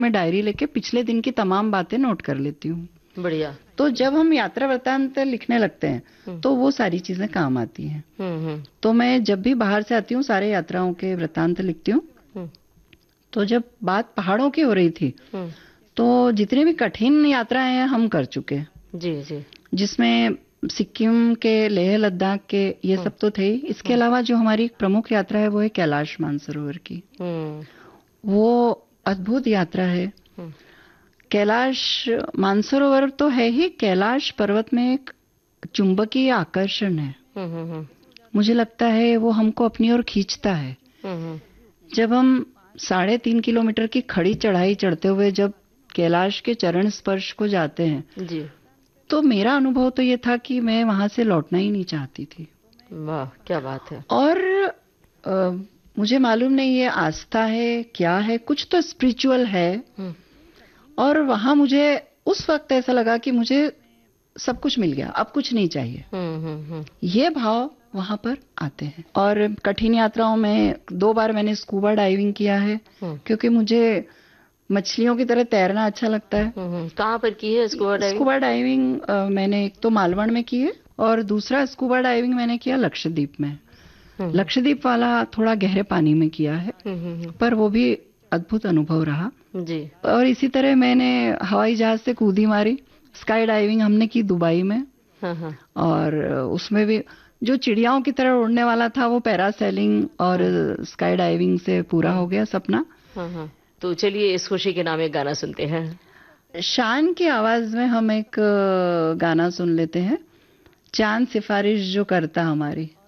मैं डायरी लेके पिछले दिन की तमाम बातें नोट कर लेती हूँ। बढ़िया। तो जब हम यात्रा वृत्तांत लिखने लगते हैं तो वो सारी चीजें काम आती हैं। तो मैं जब भी बाहर से आती हूँ सारे यात्राओं के वृत्तांत लिखती हूँ। तो जब बात पहाड़ों की हो रही थी तो जितनी भी कठिन यात्राएं हैं हम कर चुके हैं। जी जी। जिसमें सिक्किम के, लेह लद्दाख के, ये सब तो थे ही। इसके अलावा जो हमारी प्रमुख यात्रा है वो है कैलाश मानसरोवर की। वो अद्भुत यात्रा है। कैलाश मानसरोवर तो है ही, कैलाश पर्वत में एक चुंबकीय आकर्षण है। मुझे लगता है वो हमको अपनी ओर खींचता है। जब हम 3.5 किलोमीटर की खड़ी चढ़ाई चढ़ते हुए जब कैलाश के चरण स्पर्श को जाते हैं जी, तो मेरा अनुभव तो ये था कि मैं वहां से लौटना ही नहीं चाहती थी। वाह क्या बात है। और मुझे मालूम नहीं ये आस्था है क्या है, कुछ तो स्पिरिचुअल है। और वहां मुझे उस वक्त ऐसा लगा कि मुझे सब कुछ मिल गया, अब कुछ नहीं चाहिए। ये भाव वहां पर आते हैं। और कठिन यात्राओं में 2 बार मैंने स्कूबा डाइविंग किया है क्योंकि मुझे मछलियों की तरह तैरना अच्छा लगता है। कहाँ पर की है स्कूबा डाइविंग? स्कूबा डाइविंग मैंने एक तो मालवण में की है और दूसरा स्कूबा डाइविंग मैंने किया लक्षद्वीप में। लक्षद्वीप वाला थोड़ा गहरे पानी में किया है पर वो भी अद्भुत अनुभव रहा जी। और इसी तरह मैंने हवाई जहाज से कूदी मारी। स्काई डाइविंग हमने की दुबई में। और उसमें भी जो चिड़ियाओं की तरह उड़ने वाला था वो पैरासेलिंग और स्काई डाइविंग से पूरा हो गया सपना। तो चलिए इस खुशी के नाम एक गाना सुनते हैं। शान की आवाज में हम एक गाना सुन लेते हैं, चांद सिफारिश जो करता हमारी।